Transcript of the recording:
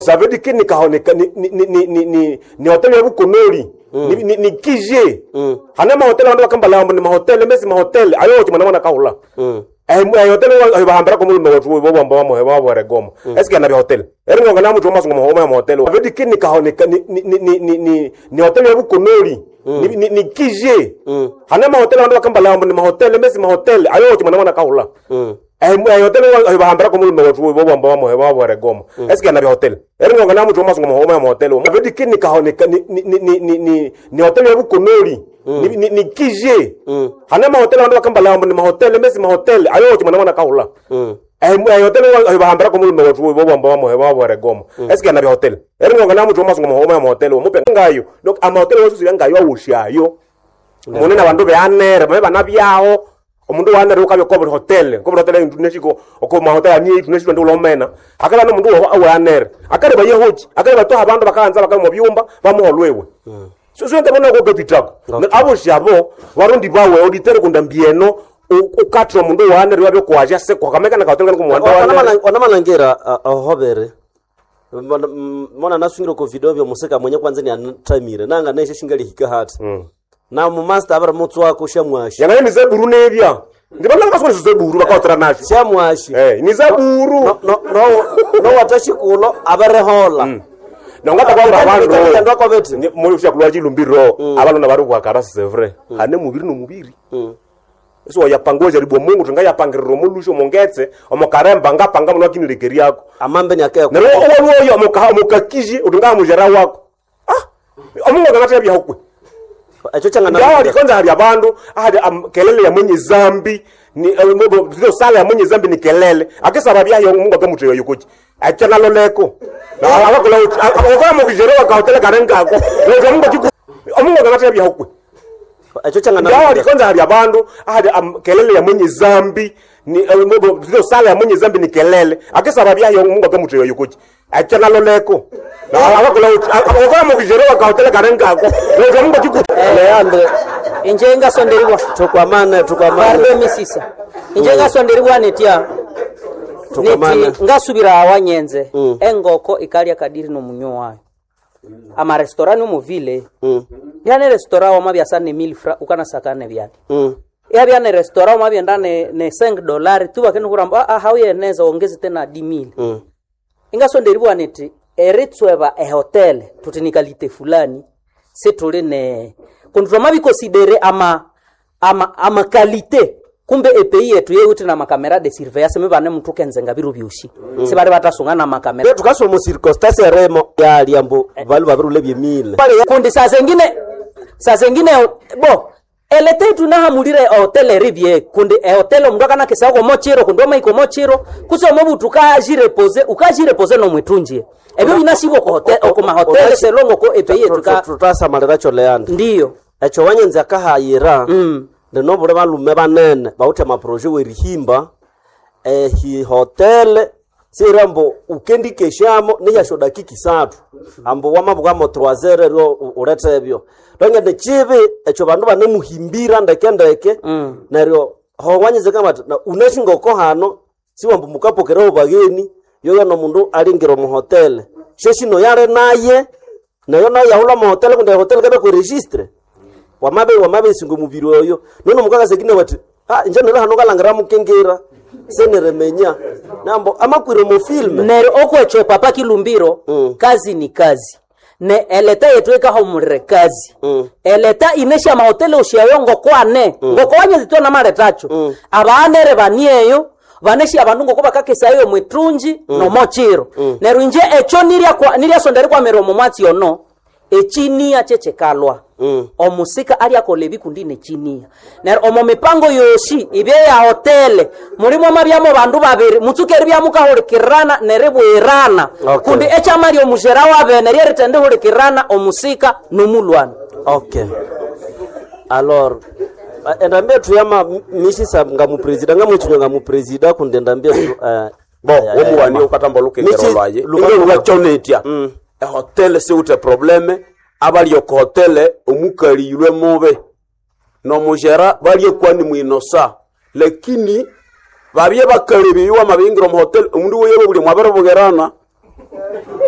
Ça veut dire que ni hotel ya bukonori ni kije hana ma hotel ando kambala ni ma hotel mesi ma hotel ayo ki mwana kaula hotel wa bahambira ko mulumbe watu bo bamba mo heba bo regoma est-ce que na bi hotel eringo ngana mutu maso mo homa hotel ça veut dire que ni hotel ya bukonori ni kije hana ma hotel ando kambala ni ma hotel mesi ma hotel ayo ki mwana kaula hotel wa bahambira ko mulumbe watu bo bamba mo heba bo regoma est-ce que na bi hotel eringo ngana mutu maso mo homa hotel ça veut dire que ni hotel ya bukonori ni kije hana ma hotel ando kambala ni ma hotel mesi ma hotel ayo ki mwana kaula hotel wa bahambira ko mulumbe watu bo bamba mo heba bo regoma est-ce que na bi hotel eringo ngana mutu maso mo homa hotel mo pe ngayo donc ama hotel wo susu ngayo awushayo munena bandu be anere babe banabyao omundu wanere ukabyo ko hotel nduneshiko ko ma hotel ni tuneshiko ndo lomena akala no mundu wa anere akale baye hoji akale bato abantu bakanza bakamo byumba bamuholwewe so ndabona ko gapitako abo shabo warundi bawe auditere kundambieno ukatro mundu wanere wabyo kwaje se kwa kameka na hotel ko muwanda ona malangera hobere mona nasungiro ko video byo museka mwenye kwanza ni antamire nanga neshe shingali hikahati na mu master abara mutsu wako shamwashi yana ni zaburu nebya ndibona ngakho zaburu bakotra nashi shamwashi ni zaburu no watashi kulo abare hola nongata kwa abantu ndako beti muri fya kulwaji lumbiro abalona bari kwa karasi c'est vrai hane mubiri no mubiri so yapangoje ribo mungu tunga yapangiriro mulusho mongetse omokaremba ngapanga muno kinilekeri yako amambe ni akaya nero owo omokakiji udunga mujera wako omungu nganacha bya hokwe acho changana ya kwanza hali abantu kelele ya mwenye zambi ni ndio sala ya mwenye zambi ni kelele akisaba bya yo mungu akamutreyo yukoji achana loleko na akakola akokora mukijero ka hotel karenga ko ndio mungu kiku omungu nganacha bya hokwe acho changana ya kwanza hali abantu kelele ya mwenye zambi ni ndio sala ya mwenye zambi ni kelele akisaba bya yo mungu akamutreyo yukoji achana loleko na akakola akokora mukijero ka hotel karenga ko ndio mungu kiku Leandre injenga sonderwa tukwamana barbe misisa injenga sonderwa netia neti ngasubira awanyenze engoko ikalia kadiri no munyo wayo ama restaurant mu ville yana restaurant wa mabya sana 1000 francs ukana sakane byake ya byane restaurant mabya ndane ne $5 tu bakene kuramba hauye neza ongeze tena 10000 ingasonderwa neti eritsweba hotel tutinikalite fulani setole ne kundroma bikonsidere ama qualité kumbe EPI yetu yeute na makamera de surveillance mebane mtu kenzenga biru byushi se bari batasunga na makamera tukaso mu circonstance remo ya liambo balu babirule byemile kundi saa zingine bo elete tunahamulire hotel ribie kundi hotel mndoka na kesa ko mochiro kundo maiko mochiro kuso mobutu ukajirepose no mwitunjie ebyo binasibo ko hotel ko ma hotel selongo ko EPI yetu ka tutasa malera choleanda ndiyo echo wanyenze akahayira ndino bure balume banene bawute ma projet werihimba hi hotel sirambo ukendikeshamo niyashoda kiki 3 ambo wamabuga mo 3 ro urete ebyo donge de chibi echo bandu bane muhimbira ndekendeke neryo ho wanyenze kama unashingo ko hano siwambo mukapokera obageni yoga no mundu alingiro mu hotel sheshino yare naye nayo na yahula mu hotel kunde hotel kabe ko registre wamabe singo mubiri oyo nono mukaka sekine wati nje nela hano kalangara mukengera senere menya nambo amakwire mu film nero okweche papa kilumbiro kazi ni kazi ne eleta yetu eka homure kazi eleta inesha mahoteli ushiyongo kwane ngoko wanye zitona maretacho abanere banieyo vaneshi abantu ngoko bakakesa yo mwitrunji no mochiro nero nje echo niria sondari kwa meromo mati ono echinia chechekalwa omusika ali akolebi kundine chinia na omo mipango yoshi ibe ya hotel mulimo mabyamo bandu babiri mutukeri byamuka holikirana nerebwerana kundi echa mario mujera wabe neretende holikirana omusika nomulwana alors endambia tuyama mishisa ngamu president ngamu chinyo ngamu president kundendambia bo omuwani ukatamba lukengero lwaye lwachonetia hotel se ute probleme abali yo hotel omukali yulwe mobe no mujera bali kwani muinosa lakini babye bakalibi wa mabingiro mu hotel umundu weye buli mwabero bugerana